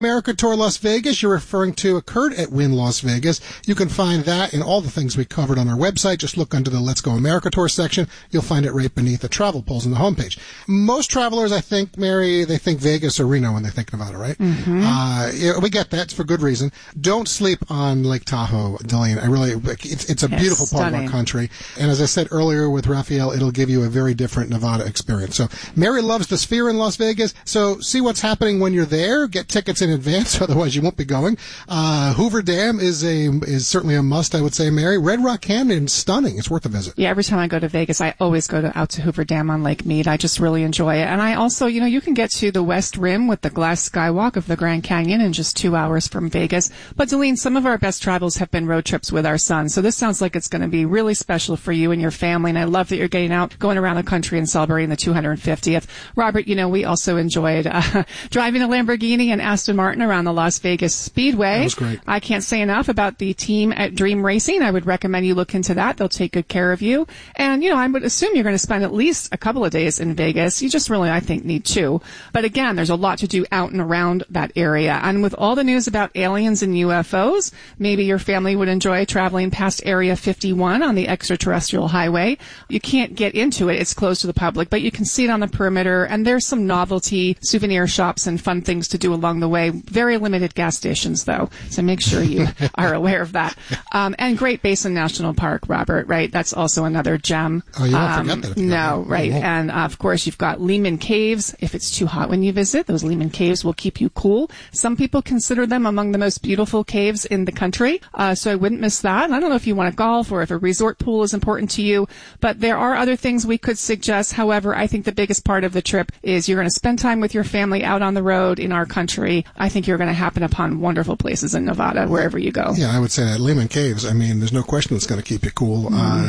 America Tour Las Vegas, you're referring to, occurred at Wynn Las Vegas. You can find that and all the things we covered on our website. Just look under the Let's Go America Tour section. You'll find it right beneath the travel polls on the homepage. Most travelers, I think, Mary, they think Vegas or Reno when they think Nevada, right? Mm-hmm. We get that. It's for good reason. Don't sleep on Lake Tahoe, Delene. It's a beautiful part of our country. And as I said earlier with Raphael, it'll give you a very different Nevada experience. So Mary loves the Sphere in Las Vegas. So see what's happening when you're there. Get tickets in advance, otherwise you won't be going. Hoover Dam is certainly a must, I would say, Mary. Red Rock Canyon, stunning. It's worth a visit. Yeah, every time I go to Vegas, I always go out to Hoover Dam on Lake Mead. I just really enjoy it. And I also, you can get to the West Rim with the glass skywalk of the Grand Canyon in just 2 hours from Vegas. But Delene, some of our best travels have been road trips with our son. So this sounds like it's going to be really special for you and your family. And I love that you're getting out, going around the country and celebrating the 250th. Robert, we also enjoyed driving a Lamborghini and Aston Martin around the Las Vegas Speedway. That was great. I can't say enough about the team at Dream Racing. I would recommend you look into that. They'll take good care of you. And, I would assume you're going to spend at least a couple of days in Vegas. You just really, I think, need 2. But again, there's a lot to do out and around that area. And with all the news about aliens and UFOs, maybe your family would enjoy traveling past Area 51 on the extraterrestrial highway. You can't get into it. It's closed to the public, but you can see it on the perimeter. And there's some novelty souvenir shops and fun things to do along the way. Very limited gas stations, though, so make sure you are aware of that. And Great Basin National Park, Robert, right? That's also another gem. Oh, you won't forget that. No, right. And, of course, you've got Lehman Caves. If it's too hot when you visit, those Lehman Caves will keep you cool. Some people consider them among the most beautiful caves in the country, so I wouldn't miss that. And I don't know if you want to golf or if a resort pool is important to you, but there are other things we could suggest. However, I think the biggest part of the trip is you're going to spend time with your family out on the road in our country. I think you're going to happen upon wonderful places in Nevada, wherever you go. Yeah, I would say that. Lehman Caves, there's no question it's going to keep you cool.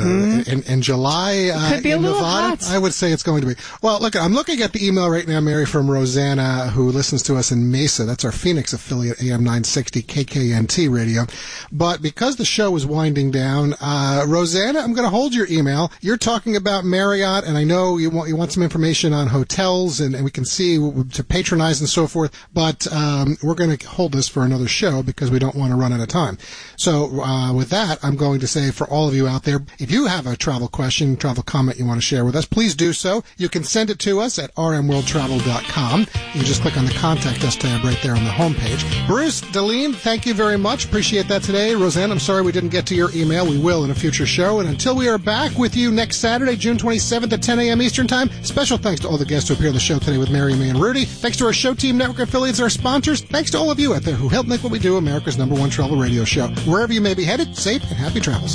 In July, could be in a little Nevada, hot. I would say it's going to be. Well, look, I'm looking at the email right now, Mary, from Rosanna, who listens to us in Mesa. That's our Phoenix affiliate, AM 960 KKNT radio. But because the show is winding down, Rosanna, I'm going to hold your email. You're talking about Marriott, and I know you want some information on hotels, and we can see to patronize and so forth, but we're going to hold this for another show because we don't want to run out of time. So with that, I'm going to say for all of you out there, if you have a travel question, travel comment you want to share with us, please do so. You can send it to us at rmworldtravel.com. You just click on the Contact Us tab right there on the homepage. Bruce, Delene, thank you very much. Appreciate that today. Roseanne, I'm sorry we didn't get to your email. We will in a future show. And until we are back with you next Saturday, June 27th at 10 a.m. Eastern Time, special thanks to all the guests who appear on the show today with Mary, me, and Rudy. Thanks to our Show Team Network affiliates, our sponsors. Thanks to all of you out there who help make what we do America's #1 travel radio show. Wherever you may be headed, safe and happy travels.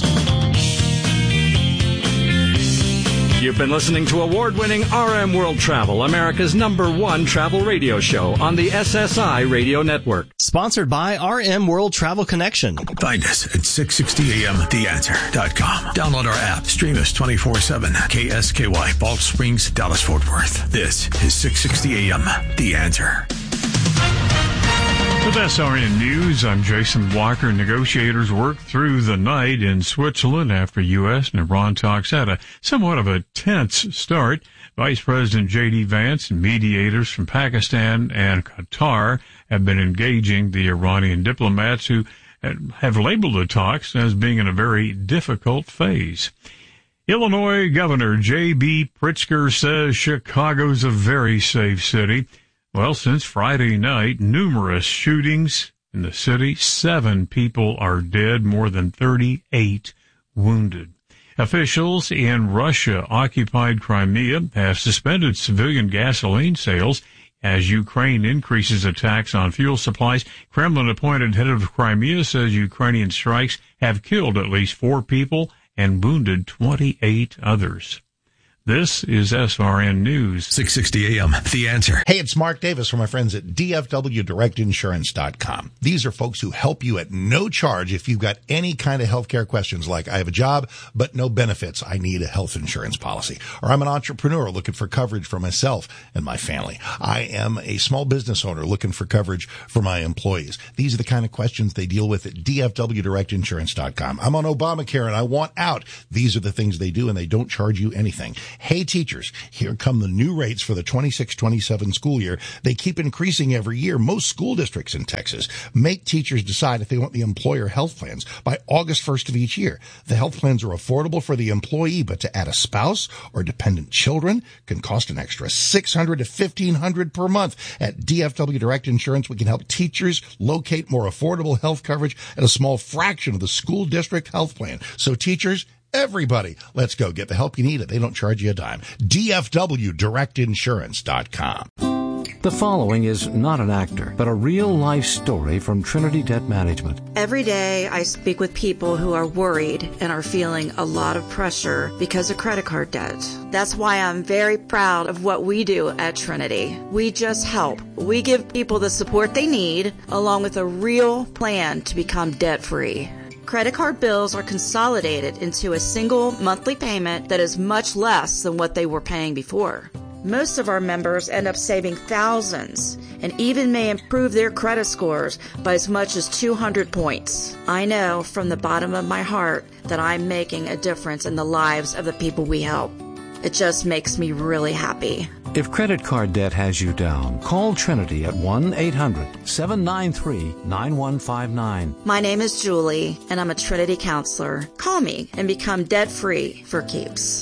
You've been listening to award-winning RM World Travel, America's #1 travel radio show on the SSI Radio Network. Sponsored by RM World Travel Connection. Find us at 660amtheanswer.com. Download our app. Stream us 24/7. KSKY, Balch Springs, Dallas, Fort Worth. This is 660 AM, The Answer. With SRN News, I'm Jason Walker. Negotiators worked through the night in Switzerland after U.S. and Iran talks had a somewhat of a tense start. Vice President J.D. Vance and mediators from Pakistan and Qatar have been engaging the Iranian diplomats who have labeled the talks as being in a very difficult phase. Illinois Governor J.B. Pritzker says Chicago's a very safe city. Well, since Friday night, numerous shootings in the city. 7 people are dead, more than 38 wounded. Officials in Russia-occupied Crimea have suspended civilian gasoline sales as Ukraine increases attacks on fuel supplies. Kremlin-appointed head of Crimea says Ukrainian strikes have killed at least 4 people and wounded 28 others. This is SRN News. 660 AM, The Answer. Hey, it's Mark Davis from my friends at DFWDirectInsurance.com. These are folks who help you at no charge if you've got any kind of healthcare questions like, I have a job, but no benefits. I need a health insurance policy. Or I'm an entrepreneur looking for coverage for myself and my family. I am a small business owner looking for coverage for my employees. These are the kind of questions they deal with at DFWDirectInsurance.com. I'm on Obamacare and I want out. These are the things they do, and they don't charge you anything. Hey, teachers, here come the new rates for the 26-27 school year. They keep increasing every year. Most school districts in Texas make teachers decide if they want the employer health plans by August 1st of each year. The health plans are affordable for the employee, but to add a spouse or dependent children can cost an extra $600 to $1,500 per month. At DFW Direct Insurance, we can help teachers locate more affordable health coverage at a small fraction of the school district health plan. So teachers, everybody, let's go get the help you need. They don't charge you a dime. DFWDirectInsurance.com. The following is not an actor, but a real-life story from Trinity Debt Management. Every day I speak with people who are worried and are feeling a lot of pressure because of credit card debt. That's why I'm very proud of what we do at Trinity. We just help. We give people the support they need, along with a real plan to become debt-free. Credit card bills are consolidated into a single monthly payment that is much less than what they were paying before. Most of our members end up saving thousands and even may improve their credit scores by as much as 200 points. I know from the bottom of my heart that I'm making a difference in the lives of the people we help. It just makes me really happy. If credit card debt has you down, call Trinity at 1-800-793-9159. My name is Julie, and I'm a Trinity counselor. Call me and become debt-free for keeps.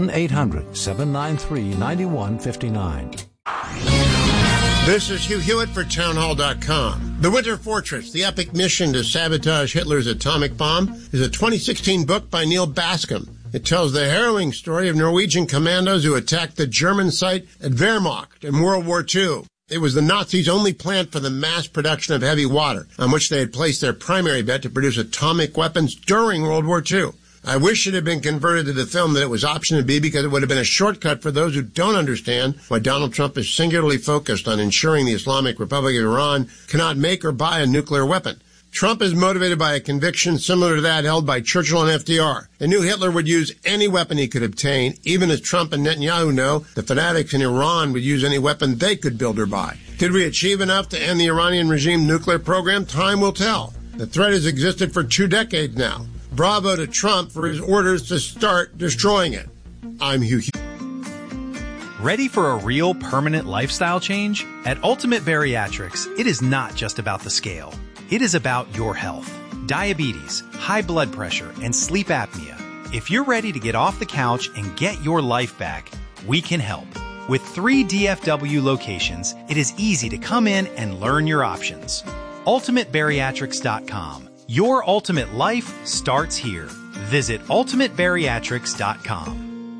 1-800-793-9159. This is Hugh Hewitt for townhall.com. The Winter Fortress, the epic mission to sabotage Hitler's atomic bomb, is a 2016 book by Neil Bascom. It tells the harrowing story of Norwegian commandos who attacked the German site at Wehrmacht in World War II. It was the Nazis' only plant for the mass production of heavy water, on which they had placed their primary bet to produce atomic weapons during World War II. I wish it had been converted to the film that it was option B, because it would have been a shortcut for those who don't understand why Donald Trump is singularly focused on ensuring the Islamic Republic of Iran cannot make or buy a nuclear weapon. Trump is motivated by a conviction similar to that held by Churchill and FDR. They knew Hitler would use any weapon he could obtain, even as Trump and Netanyahu know the fanatics in Iran would use any weapon they could build or buy. Did we achieve enough to end the Iranian regime nuclear program? Time will tell. The threat has existed for 2 decades now. Bravo to Trump for his orders to start destroying it. I'm Hugh. Ready for a real permanent lifestyle change? At Ultimate Bariatrics, it is not just about the scale. It is about your health. Diabetes, high blood pressure, and sleep apnea. If you're ready to get off the couch and get your life back, we can help. With 3 DFW locations, it is easy to come in and learn your options. UltimateBariatrics.com. Your ultimate life starts here. Visit UltimateBariatrics.com.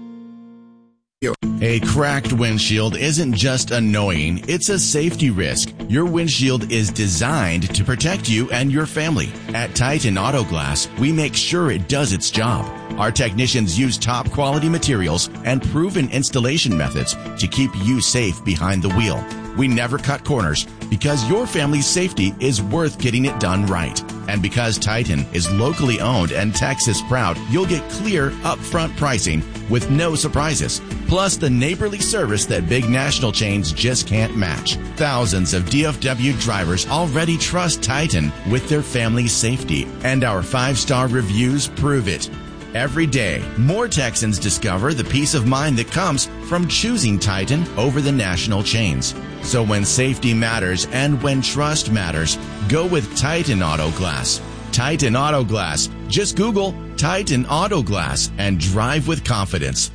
A cracked windshield isn't just annoying, it's a safety risk. Your windshield is designed to protect you and your family. At Titan Auto Glass, we make sure it does its job. Our technicians use top quality materials and proven installation methods to keep you safe behind the wheel. We never cut corners because your family's safety is worth getting it done right. And because Titan is locally owned and Texas proud, you'll get clear, upfront pricing with no surprises. Plus the neighborly service that big national chains just can't match. Thousands of DFW drivers already trust Titan with their family's safety, and our 5-star reviews prove it. Every day, more Texans discover the peace of mind that comes from choosing Titan over the national chains. So when safety matters and when trust matters, go with Titan Auto Glass. Titan Auto Glass. Just Google Titan Auto Glass and drive with confidence.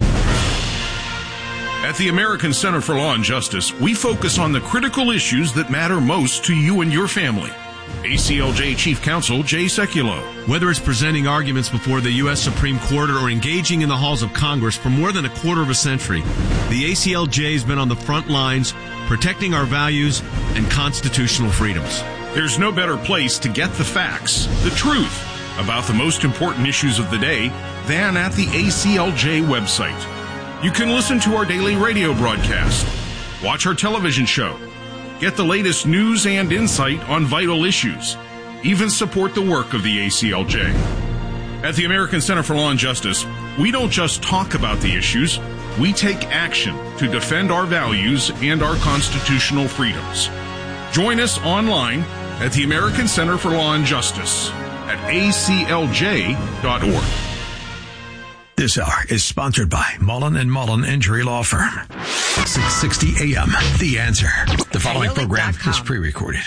At the American Center for Law and Justice, we focus on the critical issues that matter most to you and your family. ACLJ Chief Counsel Jay Sekulow. Whether it's presenting arguments before the U.S. Supreme Court or engaging in the halls of Congress for more than a quarter of a century, the ACLJ has been on the front lines protecting our values and constitutional freedoms. There's no better place to get the facts, the truth, about the most important issues of the day than at the ACLJ website. You can listen to our daily radio broadcast, watch our television show, get the latest news and insight on vital issues, even support the work of the ACLJ. At the American Center for Law and Justice, we don't just talk about the issues, we take action to defend our values and our constitutional freedoms. Join us online at the American Center for Law and Justice at aclj.org. This hour is sponsored by Mullen & Mullen Injury Law Firm. 660 AM, The Answer. The following program is pre-recorded.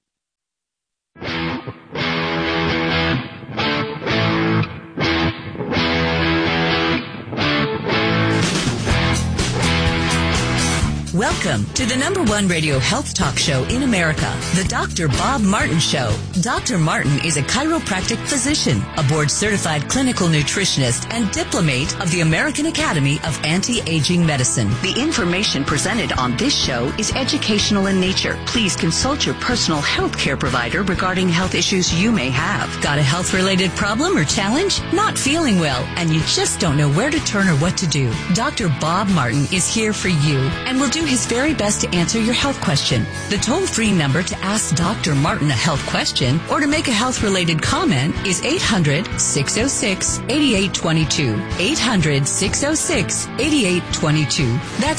Welcome to the #1 radio health talk show in America, the Dr. Bob Martin Show. Dr. Martin is a chiropractic physician, a board-certified clinical nutritionist, and diplomate of the American Academy of Anti-Aging Medicine. The information presented on this show is educational in nature. Please consult your personal health care provider regarding health issues you may have. Got a health-related problem or challenge? Not feeling well, and you just don't know where to turn or what to do? Dr. Bob Martin is here for you and will do his very best to answer your health question. The toll-free number to ask Dr. Martin a health question or to make a health-related comment is 800-606-8822. 800-606-8822. That's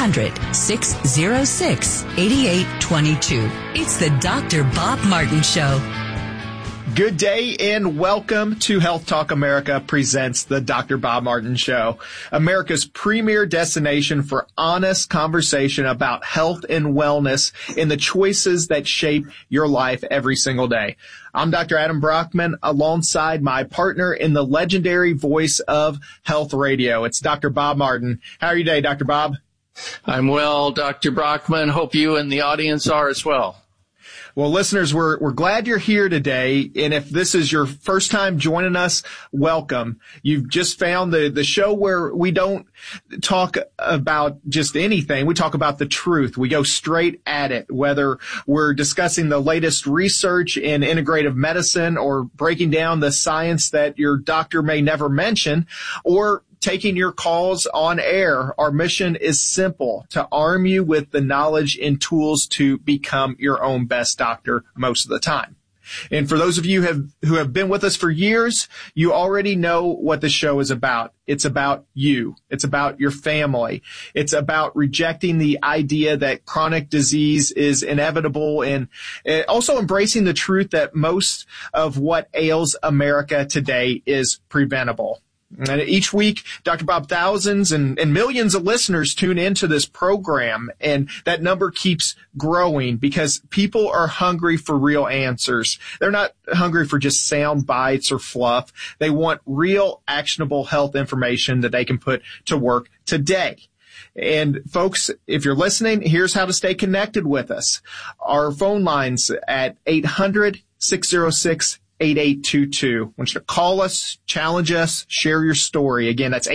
800-606-8822. It's the Dr. Bob Martin Show. Good day and welcome to Health Talk America presents the Dr. Bob Martin Show, America's premier destination for honest conversation about health and wellness and the choices that shape your life every single day. I'm Dr. Adam Brockman alongside my partner in the legendary voice of health radio. It's Dr. Bob Martin. How are you today, Dr. Bob? I'm well, Dr. Brockman. Hope you and the audience are as well. Well, listeners, we're glad you're here today. And if this is your first time joining us, welcome. You've just found the show where we don't talk about just anything. We talk about the truth. We go straight at it, whether we're discussing the latest research in integrative medicine or breaking down the science that your doctor may never mention, or taking your calls on air. Our mission is simple: to arm you with the knowledge and tools to become your own best doctor most of the time. And for those of you who have been with us for years, you already know what the show is about. It's about you. It's about your family. It's about rejecting the idea that chronic disease is inevitable, and also embracing the truth that most of what ails America today is preventable. And each week, Dr. Bob, thousands and millions of listeners tune into this program, and that number keeps growing because people are hungry for real answers. They're not hungry for just sound bites or fluff. They want real, actionable health information that they can put to work today. And folks, if you're listening, here's how to stay connected with us. Our phone lines at 800-606-8822. 8822. I want you to call us, challenge us, share your story. Again, that's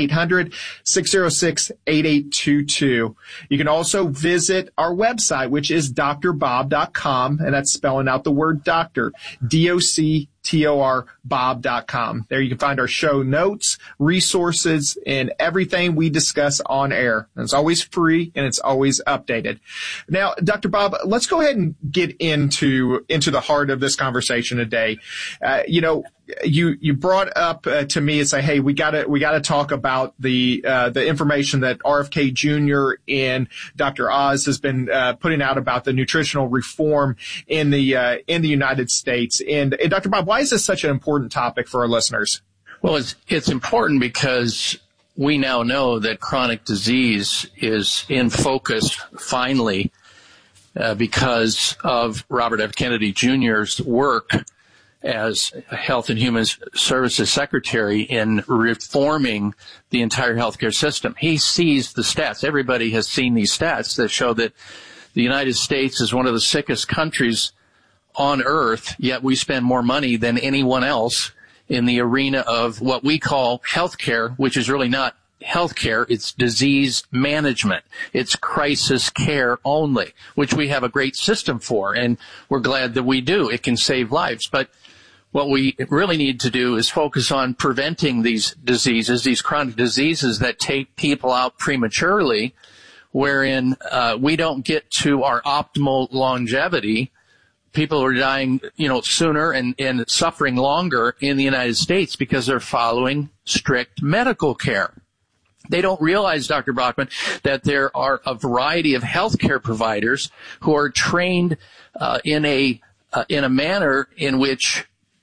800-606-8822. You can also visit our website, which is drbob.com, and that's spelling out the word doctor, DOCTOR Bob.com. There you can find our show notes, resources, and everything we discuss on air. And it's always free and it's always updated. Now, Dr. Bob, let's go ahead and get into the heart of this conversation today. You brought up to me and say, hey, we gotta talk about the information that RFK Jr. and Dr. Oz has been putting out about the nutritional reform in the United States. And Dr. Bob, why is this such an important topic for our listeners? Well, it's important because we now know that chronic disease is in focus finally because of Robert F. Kennedy Jr.'s work as Health and Human Services Secretary in reforming the entire healthcare system. He sees the stats. Everybody has seen these stats that show that the United States is one of the sickest countries on earth, yet we spend more money than anyone else in the arena of what we call healthcare, which is really not healthcare, it's disease management. It's crisis care only, which we have a great system for, and we're glad that we do. It can save lives. But what we really need to do is focus on preventing these diseases, these chronic diseases that take people out prematurely, wherein we don't get to our optimal longevity. People are dying, sooner and suffering longer in the United States because they're following strict medical care. They don't realize, Dr. Brockman, that there are a variety of healthcare providers who are trained in a manner in which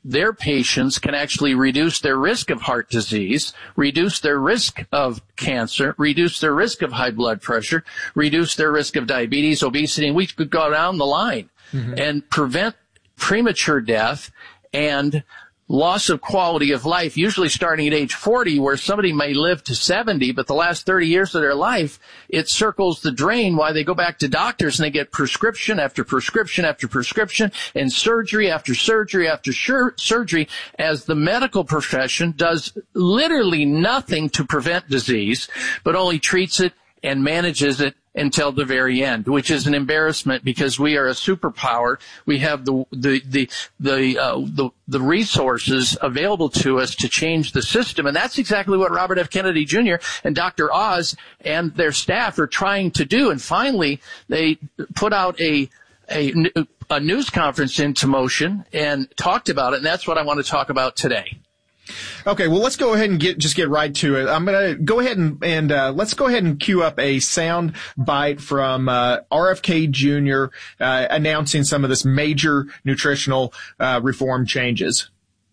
their patients can actually reduce their risk of heart disease, reduce their risk of cancer, reduce their risk of high blood pressure, reduce their risk of diabetes, obesity, and we could go down the line and prevent premature death and loss of quality of life, usually starting at age 40, where somebody may live to 70, but the last 30 years of their life, it circles the drain while they go back to doctors and they get prescription after prescription after prescription and surgery after surgery after surgery, as the medical profession does literally nothing to prevent disease, but only treats it and manages it until the very end, which is an embarrassment because we are a superpower. We have the resources available to us to change the system, and that's exactly what Robert F. Kennedy Jr. and Dr. Oz and their staff are trying to do. And finally, they put out a news conference into motion and talked about it, and that's what I want to talk about today. Okay, well, let's go ahead and get right to it. I'm going to go ahead and let's go ahead and cue up a sound bite from RFK Jr. Announcing some of this major nutritional reform changes.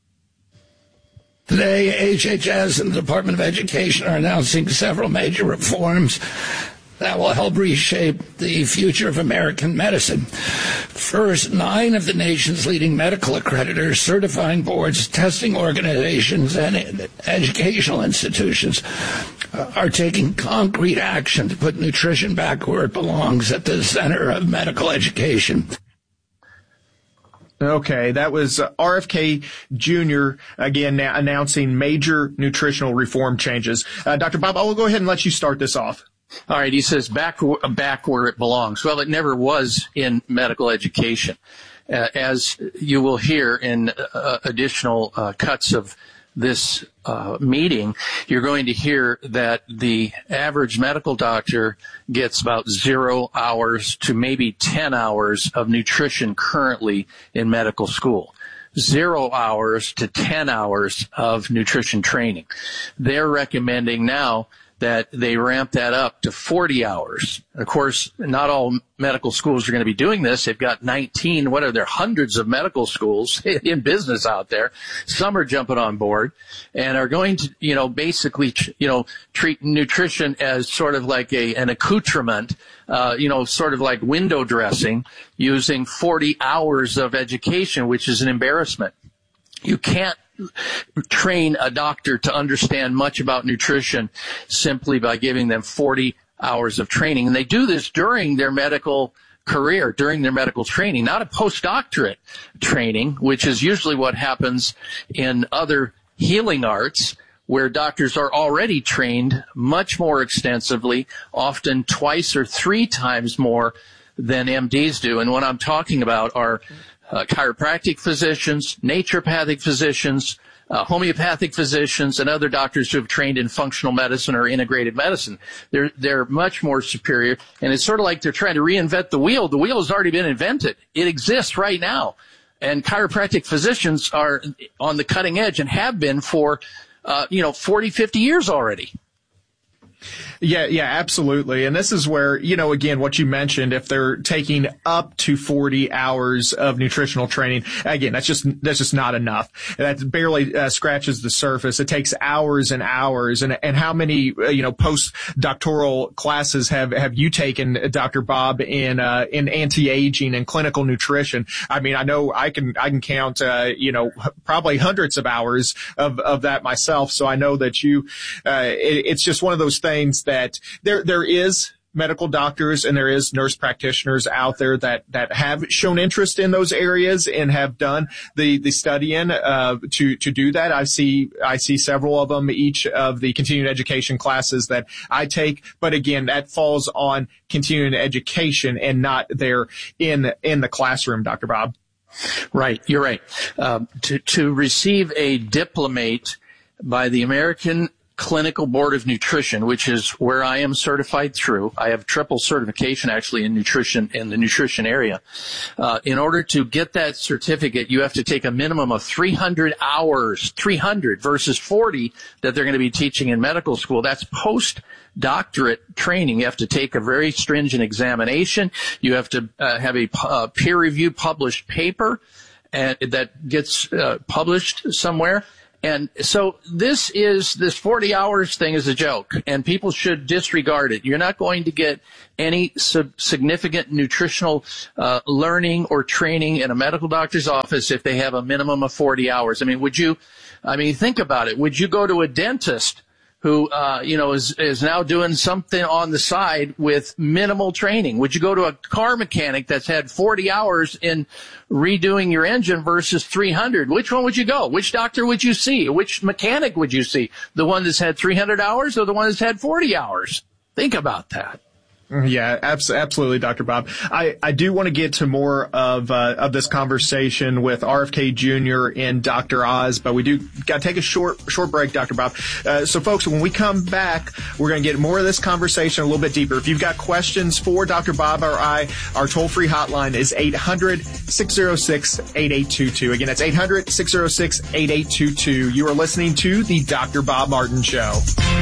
Today, HHS and the Department of Education are announcing several major reforms that will help reshape the future of American medicine. First, 9 of the nation's leading medical accreditors, certifying boards, testing organizations, and educational institutions are taking concrete action to put nutrition back where it belongs, at the center of medical education. Okay, that was RFK Jr. again announcing major nutritional reform changes. Dr. Bob, I will go ahead and let you start this off. All right, he says back where it belongs. Well, it never was in medical education. As you will hear in additional cuts of this meeting, you're going to hear that the average medical doctor gets about 0 hours to maybe 10 hours of nutrition currently in medical school. 0 hours to 10 hours of nutrition training. They're recommending now that they ramp that up to 40 hours. Of course, not all medical schools are going to be doing this. They've got 19, what are there, hundreds of medical schools in business out there. Some are jumping on board and are going to, basically, treat nutrition as sort of like an accoutrement, sort of like window dressing, using 40 hours of education, which is an embarrassment. You can't train a doctor to understand much about nutrition simply by giving them 40 hours of training. And they do this during their medical career, during their medical training, not a postdoctorate training, which is usually what happens in other healing arts, where doctors are already trained much more extensively, often twice or 3 times more than MDs do. And what I'm talking about are chiropractic physicians, naturopathic physicians, homeopathic physicians, and other doctors who have trained in functional medicine or integrated medicine. They're much more superior, and it's sort of like they're trying to reinvent the wheel. The wheel has already been invented. It exists right now, and chiropractic physicians are on the cutting edge and have been for 40, 50 years already. Yeah, absolutely. And this is where, again, what you mentioned, if they're taking up to 40 hours of nutritional training, again, that's just not enough. That barely scratches the surface. It takes hours and hours. And how many, postdoctoral classes have you taken, Dr. Bob, in anti-aging and clinical nutrition? I mean, I know I can count, probably hundreds of hours of that myself. So I know that it's just one of those things that there is medical doctors and there is nurse practitioners out there that have shown interest in those areas and have done the studying to do that. I see several of them each of the continuing education classes that I take, but again, that falls on continuing education and not there in the classroom, Dr. Bob. Right, you're right. To receive a diplomate by the American Clinical Board of Nutrition, which is where I am certified through. I have triple certification actually in nutrition, in the nutrition area. In order to get that certificate, you have to take a minimum of 300 hours, 300 versus 40 that they're going to be teaching in medical school. That's postdoctorate training. You have to take a very stringent examination. You have to have a peer-reviewed published paper. and that gets published somewhere. And so this 40 hours thing is a joke, and people should disregard it. You're not going to get any significant nutritional learning or training in a medical doctor's office if they have a minimum of 40 hours. Think about it. Would you go to a dentist who, is now doing something on the side with minimal training? Would you go to a car mechanic that's had 40 hours in redoing your engine versus 300? Which one would you go? Which doctor would you see? Which mechanic would you see? The one that's had 300 hours or the one that's had 40 hours? Think about that. Yeah, absolutely, Dr. Bob. I do want to get to more of this conversation with RFK Jr. and Dr. Oz, but we do got to take a short break, Dr. Bob. So, folks, when we come back, we're going to get more of this conversation a little bit deeper. If you've got questions for Dr. Bob or I, our toll-free hotline is 800-606-8822. Again, that's 800-606-8822. You are listening to the Dr. Bob Martin Show.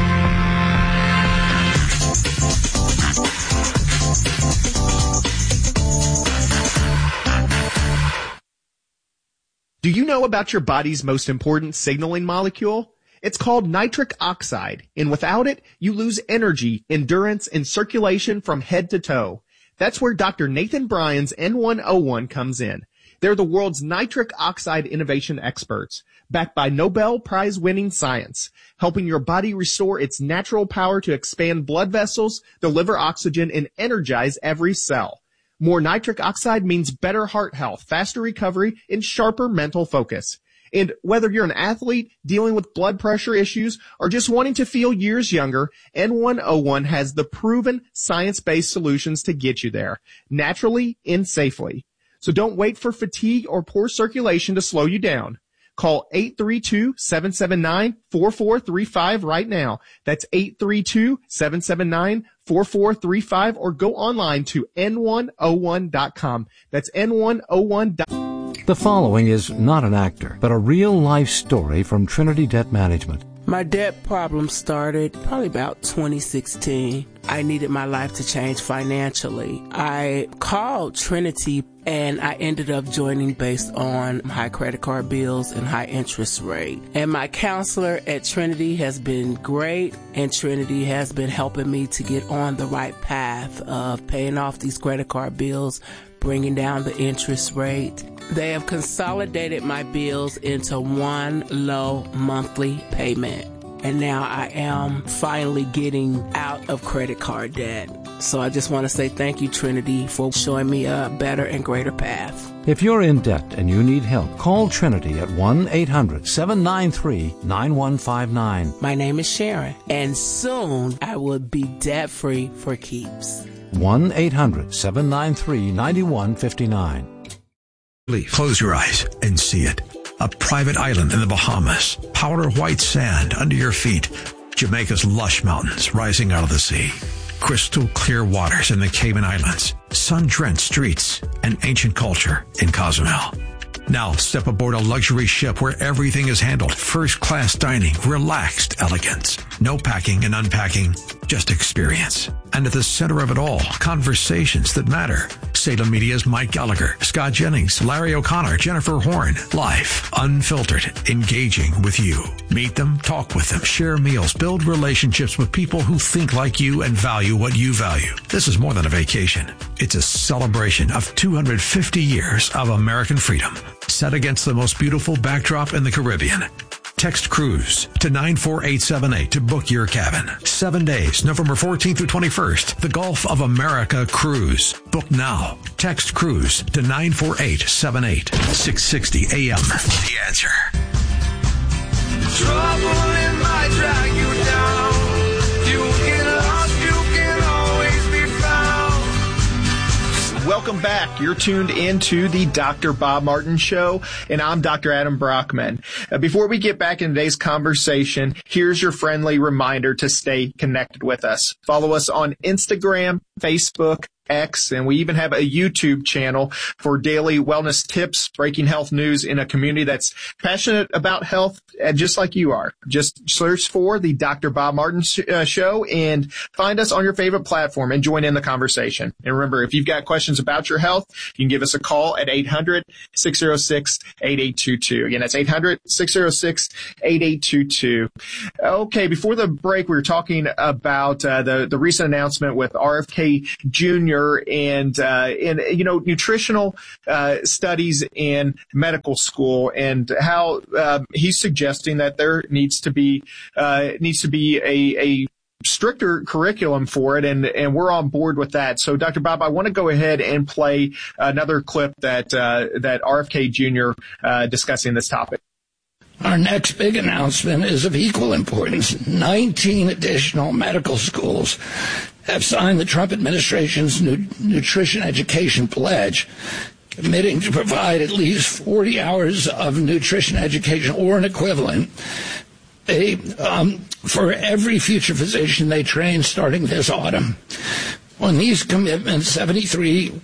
Do you know about your body's most important signaling molecule? It's called nitric oxide, and without it, you lose energy, endurance, and circulation from head to toe. That's where Dr. Nathan Bryan's N101 comes in. They're the world's nitric oxide innovation experts, backed by Nobel Prize-winning science, helping your body restore its natural power to expand blood vessels, deliver oxygen, and energize every cell. More nitric oxide means better heart health, faster recovery, and sharper mental focus. And whether you're an athlete dealing with blood pressure issues or just wanting to feel years younger, N101 has the proven science-based solutions to get you there, naturally and safely. So don't wait for fatigue or poor circulation to slow you down. Call 832-779-4435 right now. That's 832-779-4435, or go online to n101.com. That's n101.com. The following is not an actor, but a real-life story from Trinity Debt Management. My debt problem started probably about 2016. I needed my life to change financially. I called Trinity and I ended up joining based on high credit card bills and high interest rate. And my counselor at Trinity has been great, and Trinity has been helping me to get on the right path of paying off these credit card bills, bringing down the interest rate. They have consolidated my bills into one low monthly payment. And now I am finally getting out of credit card debt. So I just want to say thank you, Trinity, for showing me a better and greater path. If you're in debt and you need help, call Trinity at 1-800-793-9159. My name is Sharon, and soon I will be debt-free for keeps. 1-800-793-9159. Close your eyes and see it. A private island in the Bahamas, powder white sand under your feet, Jamaica's lush mountains rising out of the sea, crystal clear waters in the Cayman Islands, sun-drenched streets, and ancient culture in Cozumel. Now step aboard a luxury ship where everything is handled, first-class dining, relaxed elegance, no packing and unpacking, just experience. And at the center of it all, conversations that matter. Salem Media's Mike Gallagher, Scott Jennings, Larry O'Connor, Jennifer Horn. Life, unfiltered, engaging with you. Meet them, talk with them, share meals, build relationships with people who think like you and value what you value. This is more than a vacation. It's a celebration of 250 years of American freedom, set against the most beautiful backdrop in the Caribbean. Text cruise to 94878 to book your cabin. 7 days, November 14th through 21st. The Gulf of America Cruise. Book now. Text cruise to 94878. 660 AM. The Answer. Trouble in my drag you down. You get lost, you can always be found. Welcome back. You're tuned into the Dr. Bob Martin Show, and I'm Dr. Adam Brockman. Before we get back into today's conversation, here's your friendly reminder to stay connected with us. Follow us on Instagram, Facebook, X, and we even have a YouTube channel for daily wellness tips, breaking health news in a community that's passionate about health, just like you are. Just search for the Dr. Bob Martin Show and find us on your favorite platform and join in the conversation. And remember, if you've got questions about your health, you can give us a call at 800-606-8822. Again, that's 800-606-8822. Okay, before the break, we were talking about the recent announcement with RFK Jr. and nutritional studies in medical school, and how he's suggesting that there needs to be a stricter curriculum for it, and we're on board with that. So, Dr. Bob, I want to go ahead and play another clip that RFK Jr. Discussing this topic. Our next big announcement is of equal importance. 19 additional medical schools have signed the Trump administration's nutrition education pledge, committing to provide at least 40 hours of nutrition education or an equivalent for every future physician they train starting this autumn. With these commitments, 73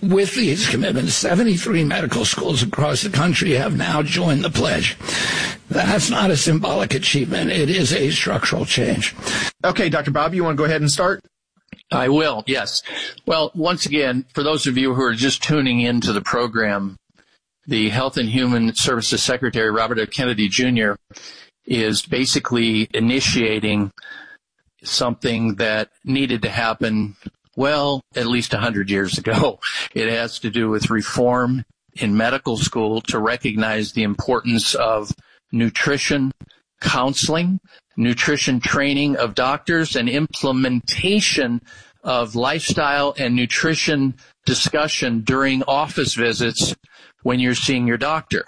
medical schools across the country have now joined the pledge. That's not a symbolic achievement. It is a structural change. Okay, Dr. Bob, you want to go ahead and start? I will, yes. Well, once again, for those of you who are just tuning into the program, the Health and Human Services Secretary, Robert F. Kennedy Jr., is basically initiating something that needed to happen, well, at least 100 years ago. It has to do with reform in medical school to recognize the importance of nutrition counseling, nutrition training of doctors, and implementation of lifestyle and nutrition discussion during office visits when you're seeing your doctor.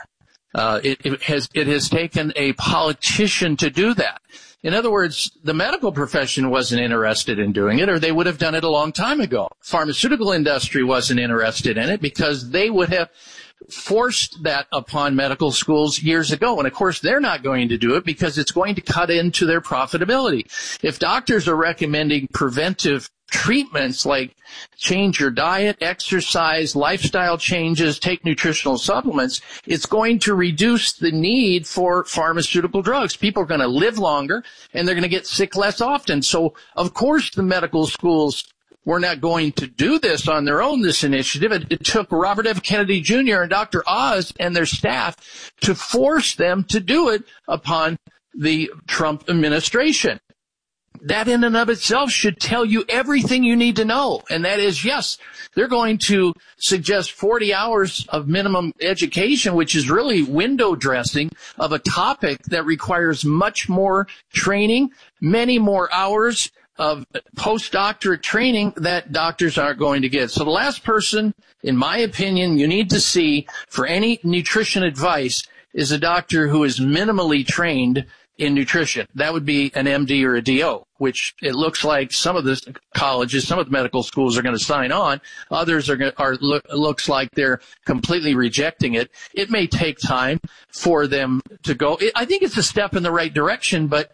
It has taken a politician to do that. In other words, the medical profession wasn't interested in doing it, or they would have done it a long time ago. Pharmaceutical industry wasn't interested in it because they would have forced that upon medical schools years ago. And of course, they're not going to do it because it's going to cut into their profitability. If doctors are recommending preventive treatments like change your diet, exercise, lifestyle changes, take nutritional supplements, it's going to reduce the need for pharmaceutical drugs. People are going to live longer and they're going to get sick less often. So, of course, the medical schools were not going to do this on their own, this initiative. It took Robert F. Kennedy Jr. and Dr. Oz and their staff to force them to do it upon the Trump administration. That in and of itself should tell you everything you need to know. And that is, yes, they're going to suggest 40 hours of minimum education, which is really window dressing of a topic that requires much more training, many more hours of postdoctorate training that doctors aren't going to get. So the last person, in my opinion, you need to see for any nutrition advice is a doctor who is minimally trained in nutrition. That would be an MD or a DO, which it looks like some of the colleges, some of the medical schools are going to sign on. Others looks like they're completely rejecting it. It may take time for them to go. I think it's a step in the right direction, but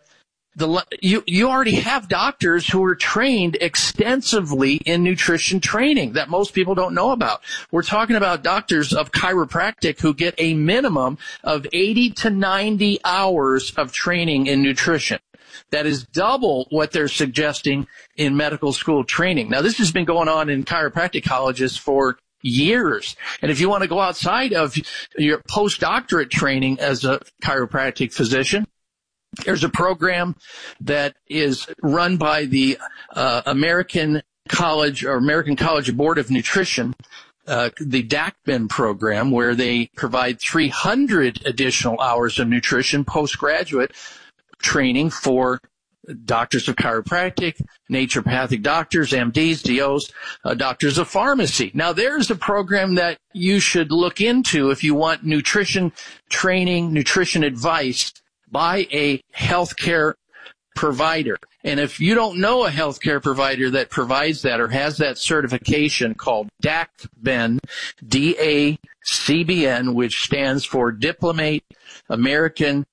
you already have doctors who are trained extensively in nutrition training that most people don't know about. We're talking about doctors of chiropractic who get a minimum of 80 to 90 hours of training in nutrition. That is double what they're suggesting in medical school training. Now, this has been going on in chiropractic colleges for years. And if you want to go outside of your postdoctorate training as a chiropractic physician, there's a program that is run by the American College Board of Nutrition, the DACBN program, where they provide 300 additional hours of nutrition postgraduate training for doctors of chiropractic, naturopathic doctors, MDs, DOs, doctors of pharmacy. Now, there's a program that you should look into if you want nutrition training, nutrition advice by a healthcare provider. And if you don't know a healthcare provider that provides that or has that certification called DACBN, DACBN, which stands for Diplomate American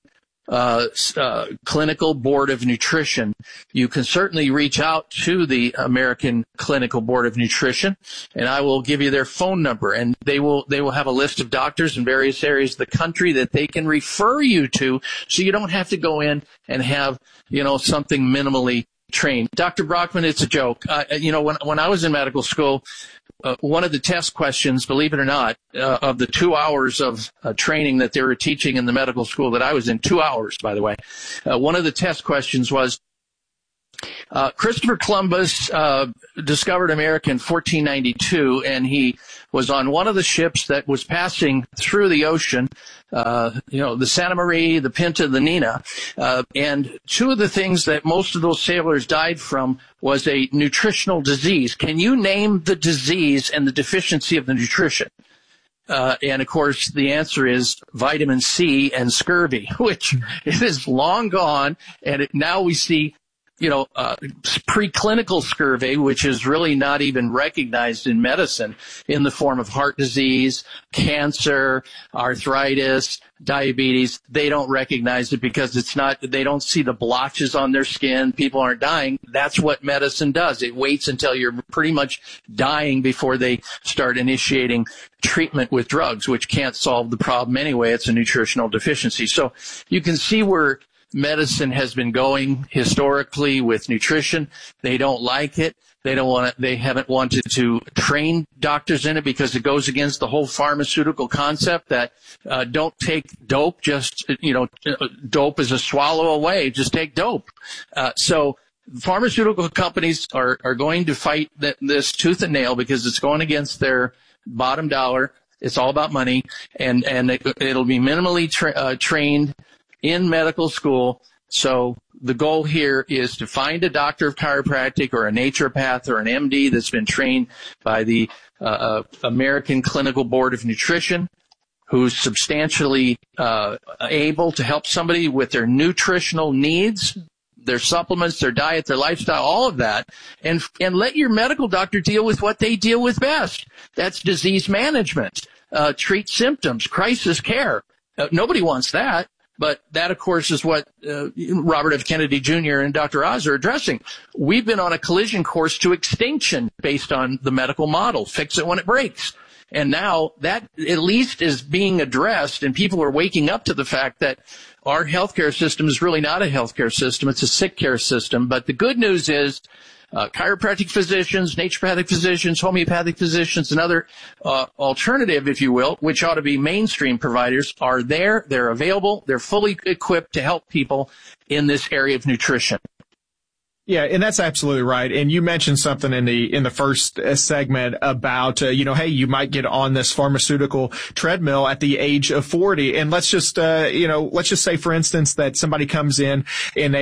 Clinical Board of Nutrition, you can certainly reach out to the American Clinical Board of Nutrition, and I will give you their phone number, and they will have a list of doctors in various areas of the country that they can refer you to, so you don't have to go in and have, something minimally trained. Dr. Brockman, it's a joke. When I was in medical school, one of the test questions, believe it or not, of the 2 hours of training that they were teaching in the medical school that I was in, 2 hours, by the way, one of the test questions was, Christopher Columbus discovered America in 1492, and he was on one of the ships that was passing through the ocean, the Santa Maria, the Pinta, the Nina, and two of the things that most of those sailors died from was a nutritional disease. Can you name the disease and the deficiency of the nutrition? And of course, the answer is vitamin C and scurvy, which it is long gone, and now we see preclinical scurvy, which is really not even recognized in medicine, in the form of heart disease, cancer, arthritis, diabetes. They don't recognize it because they don't see the blotches on their skin. People aren't dying. That's what medicine does. It waits until you're pretty much dying before they start initiating treatment with drugs, which can't solve the problem anyway. It's a nutritional deficiency. So you can see where medicine has been going historically with nutrition. They don't like it. They haven't wanted to train doctors in it because it goes against the whole pharmaceutical concept that don't take dope. Dope is a swallow away. Just take dope. So pharmaceutical companies are going to fight this tooth and nail because it's going against their bottom dollar. It's all about money, and it'll be minimally trained in medical school. So the goal here is to find a doctor of chiropractic or a naturopath or an MD that's been trained by the American Clinical Board of Nutrition, who's substantially able to help somebody with their nutritional needs, their supplements, their diet, their lifestyle, all of that, and let your medical doctor deal with what they deal with best. That's disease management, treat symptoms, crisis care. Nobody wants that. But that, of course, is what Robert F. Kennedy Jr. and Dr. Oz are addressing. We've been on a collision course to extinction based on the medical model. Fix it when it breaks. And now that at least is being addressed, and people are waking up to the fact that our healthcare system is really not a healthcare system. It's a sick care system. But the good news is chiropractic physicians, naturopathic physicians, homeopathic physicians, and other alternative, if you will, which ought to be mainstream providers, are there. They're available. They're fully equipped to help people in this area of nutrition. Yeah, and that's absolutely right. And you mentioned something in the first segment about, hey, you might get on this pharmaceutical treadmill at the age of 40. And let's just say, for instance, that somebody comes in and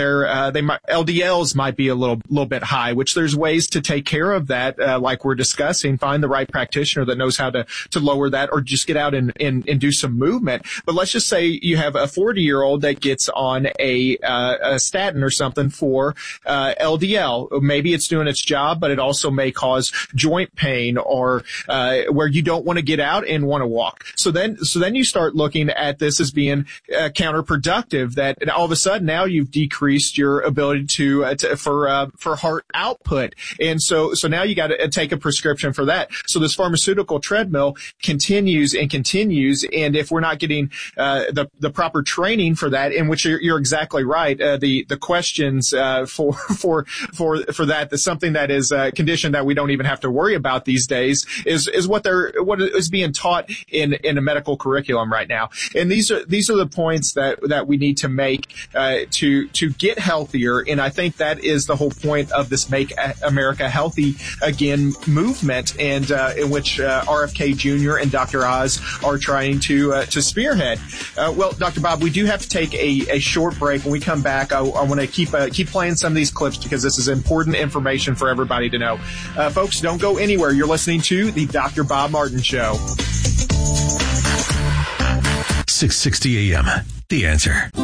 LDLs might be a little bit high, which there's ways to take care of that, like we're discussing. Find the right practitioner that knows how to lower that, or just get out and do some movement. But let's just say you have a 40-year-old that gets on a statin or something for LDL. Maybe it's doing its job, but it also may cause joint pain, or where you don't want to get out and want to walk. So then you start looking at this as being counterproductive. That all of a sudden now you've decreased your ability for heart output, and so now you got to take a prescription for that. So this pharmaceutical treadmill continues, and if we're not getting the proper training for that, in which you're exactly right, the questions for that, that's something that is a condition that we don't even have to worry about these days, is what is being taught in a medical curriculum right now. And these are the points that we need to make to get healthier. And I think that is the whole point of this Make America Healthy Again movement, and in which RFK Jr. and Dr. Oz are trying to spearhead. Well, Dr. Bob, we do have to take a short break. When we come back, I want to keep playing some of these clips because this is important information for everybody to know. Folks, don't go anywhere. You're listening to the Dr. Bob Martin Show. 660 AM. The Answer.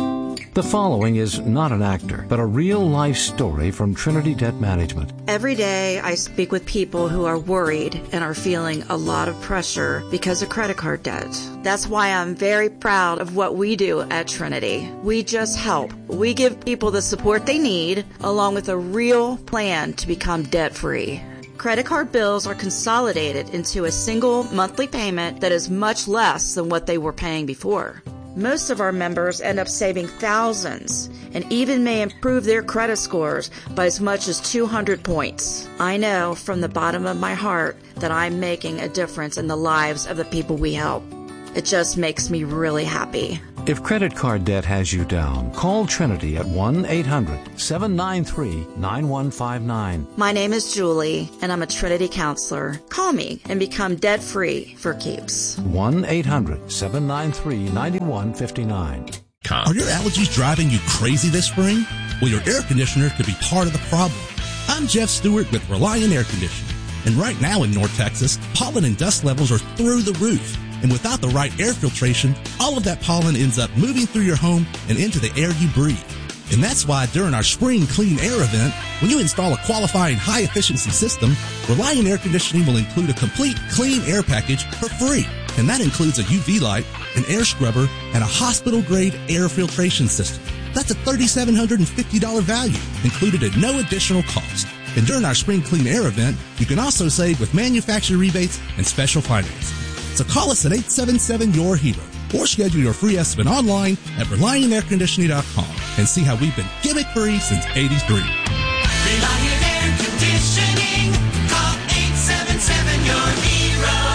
The following is not an actor, but a real-life story from Trinity Debt Management. Every day I speak with people who are worried and are feeling a lot of pressure because of credit card debt. That's why I'm very proud of what we do at Trinity. We just help. We give people the support they need, along with a real plan to become debt-free. Credit card bills are consolidated into a single monthly payment that is much less than what they were paying before. Most of our members end up saving thousands and even may improve their credit scores by as much as 200 points. I know from the bottom of my heart that I'm making a difference in the lives of the people we help. It just makes me really happy. If credit card debt has you down, call Trinity at 1-800-793-9159. My name is Julie, and I'm a Trinity counselor. Call me and become debt-free for keeps. 1-800-793-9159. Are your allergies driving you crazy this spring? Well, your air conditioner could be part of the problem. I'm Jeff Stewart with Reliant Air Conditioning. And right now in North Texas, pollen and dust levels are through the roof. And without the right air filtration, all of that pollen ends up moving through your home and into the air you breathe. And that's why during our Spring Clean Air event, when you install a qualifying high-efficiency system, Reliant Air Conditioning will include a complete clean air package for free. And that includes a UV light, an air scrubber, and a hospital-grade air filtration system. That's a $3,750 value, included at no additional cost. And during our Spring Clean Air event, you can also save with manufacturer rebates and special financing. So call us at 877-YOUR-HERO or schedule your free estimate online at ReliantAirConditioning.com and see how we've been gimmick-free since '83. Reliant Air Conditioning. Call 877-YOUR-HERO.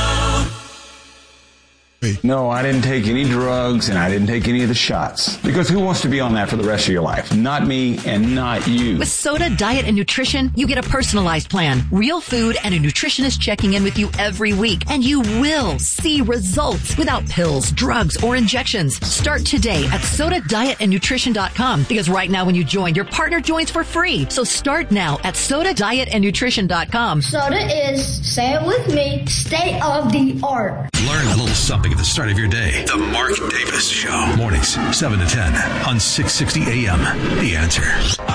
No, I didn't take any drugs and I didn't take any of the shots. Because who wants to be on that for the rest of your life? Not me and not you. With Soda Diet and Nutrition, you get a personalized plan, real food, and a nutritionist checking in with you every week. And you will see results without pills, drugs, or injections. Start today at SodaDietAndNutrition.com because right now when you join, your partner joins for free. So start now at SodaDietAndNutrition.com. Soda is, say it with me, state of the art. Learn a little something at the start of your day. The Mark Davis Show. Mornings, 7 to 10 on 660 AM. The Answer.